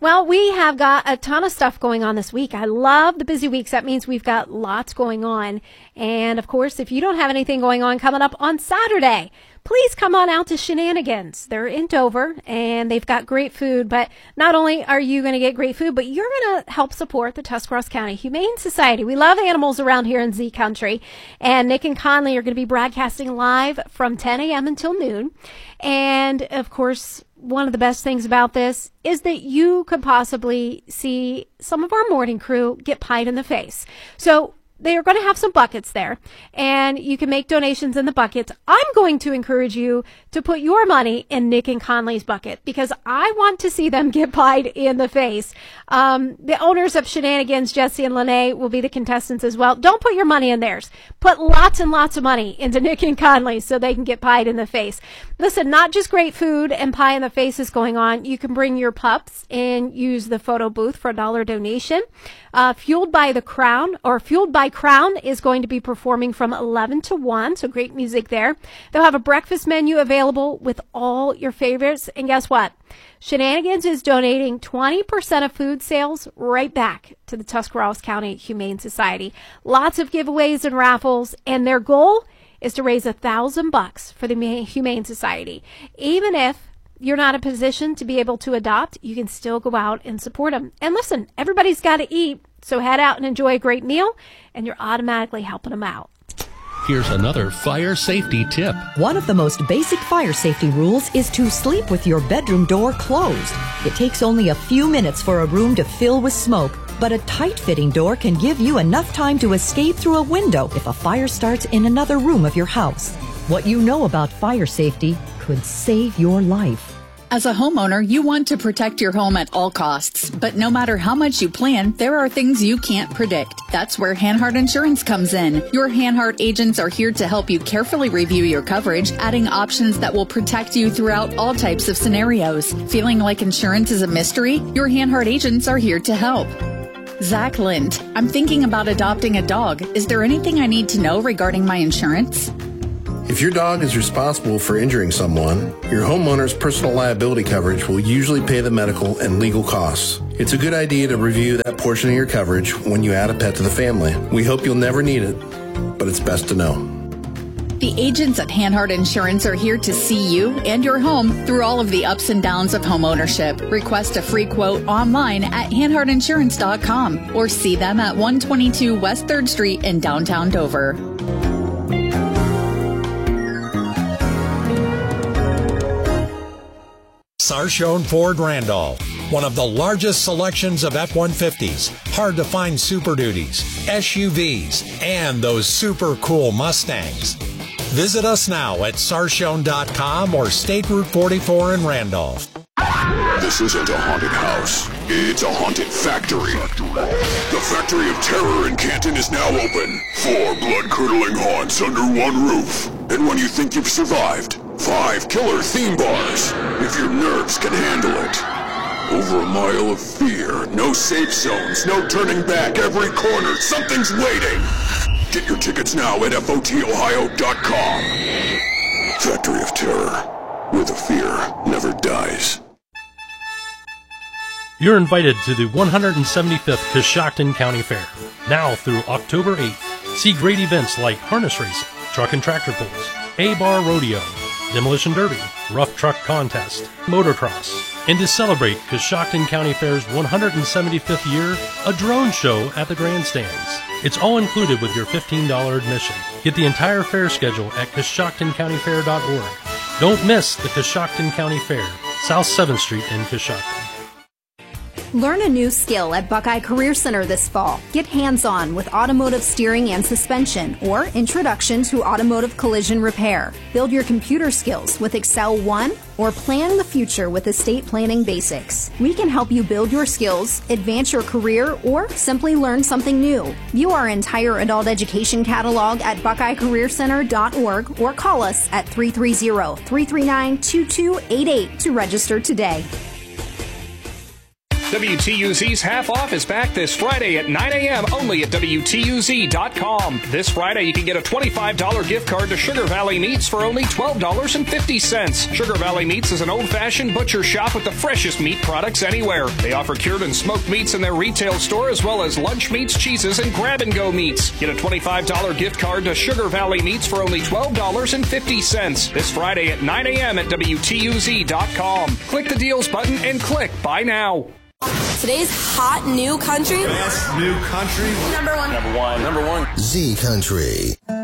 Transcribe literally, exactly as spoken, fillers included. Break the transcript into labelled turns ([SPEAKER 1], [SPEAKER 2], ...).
[SPEAKER 1] Well, we have got a ton of stuff going on this week. I love the busy weeks. That means we've got lots going on. And, of course, if you don't have anything going on coming up on Saturday, please come on out to Shenanigans. They're in Dover, and they've got great food. But not only are you going to get great food, but you're going to help support the Tuscarawas County Humane Society. We love animals around here in Z Country. And Nick and Conley are going to be broadcasting live from ten a.m. until noon. And, of course, one of the best things about this is that you could possibly see some of our morning crew get pied in the face. So they are going to have some buckets there, and you can make donations in the buckets. I'm going to encourage you to put your money in Nick and Conley's bucket because I want to see them get pied in the face. Um, the owners of Shenanigans, Jesse and Lene, will be the contestants as well. Don't put your money in theirs. Put lots and lots of money into Nick and Conley so they can get pied in the face. Listen, not just great food and pie in the face is going on. You can bring your pups and use the photo booth for a dollar donation. Uh, Fueled by the Crown, or Fueled by Crown, is going to be performing from eleven to one, so great music there. They'll have a breakfast menu available with all your favorites. And guess what? Shenanigans is donating twenty percent of food sales right back to the Tuscarawas County Humane Society. Lots of giveaways and raffles, and their goal is to raise a thousand bucks for the Humane Society. Even if you're not in a position to be able to adopt, you can still go out and support them. And listen, everybody's got to eat, so head out and enjoy a great meal, and you're automatically helping them out.
[SPEAKER 2] Here's another fire safety tip.
[SPEAKER 3] One of the most basic fire safety rules is to sleep with your bedroom door closed. It takes only a few minutes for a room to fill with smoke, but a tight-fitting door can give you enough time to escape through a window if a fire starts in another room of your house. What you know about fire safety could save your life.
[SPEAKER 4] As a homeowner, you want to protect your home at all costs, but no matter how much you plan, there are things you can't predict. That's where Hanhart Insurance comes in. Your Hanhart agents are here to help you carefully review your coverage, adding options that will protect you throughout all types of scenarios. Feeling like insurance is a mystery? Your Hanhart agents are here to help. Zach Lind, I'm thinking about adopting a dog. Is there anything I need to know regarding my insurance?
[SPEAKER 5] If your dog is responsible for injuring someone, your homeowner's personal liability coverage will usually pay the medical and legal costs. It's a good idea to review that portion of your coverage when you add a pet to the family. We hope you'll never need it, but it's best to know.
[SPEAKER 4] The agents at Hanhart Insurance are here to see you and your home through all of the ups and downs of home ownership. Request a free quote online at hanhart insurance dot com or see them at one twenty-two West third Street in downtown Dover.
[SPEAKER 6] Sarshone Ford Randolph, one of the largest selections of F one fifties, hard to find Super Duties, S U Vs, and those super cool Mustangs. Visit us now at sarshone dot com or State Route forty-four in Randolph.
[SPEAKER 7] This isn't a haunted house. It's a haunted factory. The Factory of Terror in Canton is now open. Four blood-curdling haunts under one roof. And when you think you've survived, five killer theme bars, if your nerves can handle it. Over a mile of fear, no safe zones, no turning back, every corner, something's waiting. Get your tickets now at F O T ohio dot com. Factory of Terror, where the fear never dies.
[SPEAKER 8] You're invited to the one hundred seventy-fifth Coshocton County Fair, now through October eighth. See great events like harness racing, truck and tractor pulls, A-Bar Rodeo, Demolition Derby, Rough Truck Contest, Motocross, and to celebrate Coshocton County Fair's one hundred seventy-fifth year, a drone show at the grandstands. It's all included with your fifteen dollars admission. Get the entire fair schedule at coshocton county fair dot org. Don't miss the Coshocton County Fair, South seventh Street in Coshocton.
[SPEAKER 9] Learn a new skill at Buckeye Career Center this fall. Get hands-on with automotive steering and suspension or Introduction to Automotive Collision Repair. Build your computer skills with Excel one or plan the future with Estate Planning Basics. We can help you build your skills, advance your career, or simply learn something new. View our entire adult education catalog at buckeye career center dot org or call us at three three zero, three three nine, two two eight eight to register today.
[SPEAKER 10] W T U Z's Half Off is back this Friday at nine a.m. only at W T U Z dot com. This Friday, you can get a twenty-five dollars gift card to Sugar Valley Meats for only twelve dollars and fifty cents. Sugar Valley Meats is an old-fashioned butcher shop with the freshest meat products anywhere. They offer cured and smoked meats in their retail store, as well as lunch meats, cheeses, and grab-and-go meats. Get a twenty-five dollars gift card to Sugar Valley Meats for only twelve dollars and fifty cents. This Friday at nine a.m. at W T U Z dot com. Click the deals button and click Buy Now.
[SPEAKER 11] Today's hot new country.
[SPEAKER 12] Best new country.
[SPEAKER 11] Number one.
[SPEAKER 12] Number one. Number one.
[SPEAKER 13] Z Country.